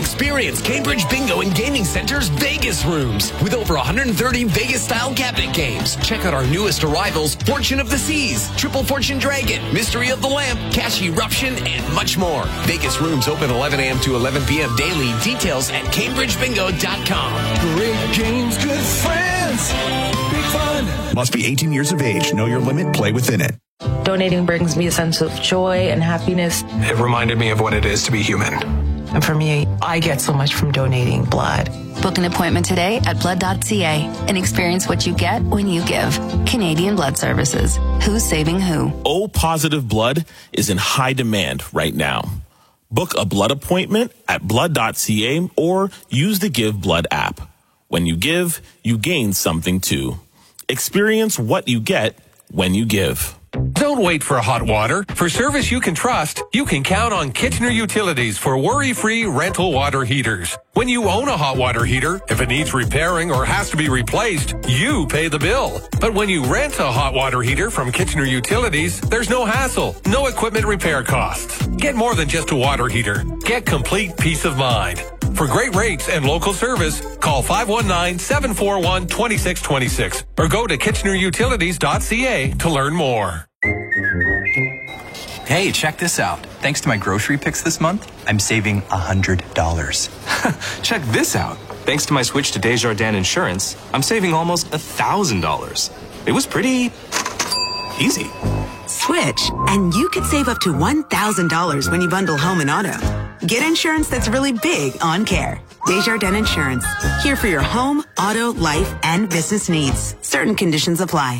Experience Cambridge Bingo and Gaming Center's Vegas rooms with over 130 Vegas-style cabinet games. Check out our newest arrivals, Fortune of the Seas, Triple Fortune Dragon, Mystery of the Lamp, Cash Eruption, and much more. Vegas rooms open 11 a.m. to 11 p.m. daily. Details at CambridgeBingo.com. Great games, good friends, big fun. Must be 18 years of age. Know your limit. Play within it. Donating brings me a sense of joy and happiness. It reminded me of what it is to be human. And for me, I get so much from donating blood. Book an appointment today at blood.ca and experience what you get when you give. Canadian Blood Services. Who's saving who? O-positive blood is in high demand right now. Book a blood appointment at blood.ca or use the Give Blood app. When you give, you gain something too. Experience what you get when you give. Don't wait for hot water. For service you can trust, you can count on Kitchener Utilities for worry-free rental water heaters. When you own a hot water heater, if it needs repairing or has to be replaced, you pay the bill. But when you rent a hot water heater from Kitchener Utilities, there's no hassle, no equipment repair costs. Get more than just a water heater. Get complete peace of mind. For great rates and local service, call 519-741-2626 or go to kitchenerutilities.ca to learn more. Hey, check this out. Thanks to my grocery picks this month, I'm saving $100. Check this out. Thanks to my switch to Desjardins Insurance, I'm saving almost $1,000. It was pretty easy. Switch, and you could save up to $1,000 when you bundle home and auto. Get insurance that's really big on care. Desjardins Insurance. Here for your home, auto, life, and business needs. Certain conditions apply.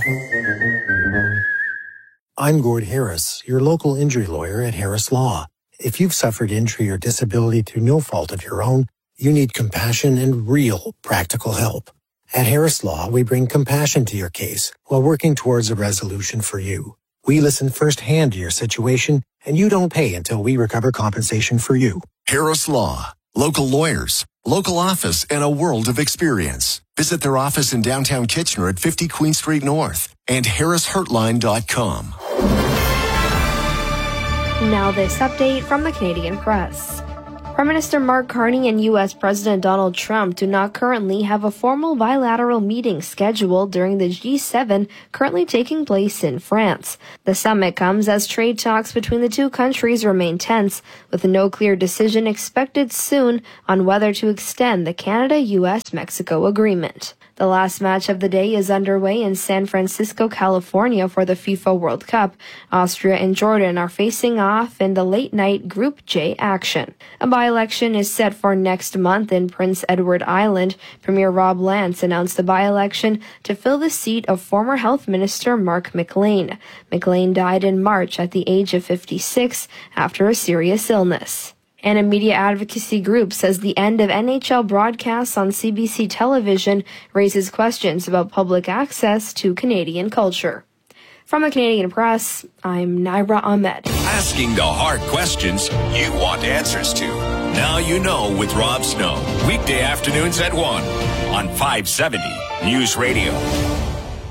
I'm Gord Harris, your local injury lawyer at Harris Law. If you've suffered injury or disability through no fault of your own, you need compassion and real practical help. At Harris Law, we bring compassion to your case while working towards a resolution for you. We listen firsthand to your situation, and you don't pay until we recover compensation for you. Harris Law. Local lawyers, local office, and a world of experience. Visit their office in downtown Kitchener at 50 Queen Street North and harrishurtline.com. Now this update from the Canadian Press. Prime Minister Mark Carney and U.S. President Donald Trump do not currently have a formal bilateral meeting scheduled during the G7 currently taking place in France. The summit comes as trade talks between the two countries remain tense, with no clear decision expected soon on whether to extend the Canada-U.S.-Mexico agreement. The last match of the day is underway in San Francisco, California for the FIFA World Cup. Austria and Jordan are facing off in the late-night Group J action. A by-election is set for next month in Prince Edward Island. Premier Rob Lance announced the by-election to fill the seat of former Health Minister Mark McLean. McLean died in March at the age of 56 after a serious illness. And a media advocacy group says the end of NHL broadcasts on CBC television raises questions about public access to Canadian culture. From the Canadian Press, I'm Naira Ahmed. Asking the hard questions you want answers to. Now you know with Rob Snow. Weekday afternoons at 1 on 570 News Radio.